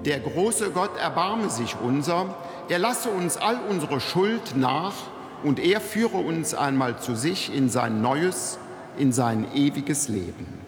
Der große Gott erbarme sich unser, er lasse uns all unsere Schuld nach und er führe uns einmal zu sich in sein neues, in sein ewiges Leben.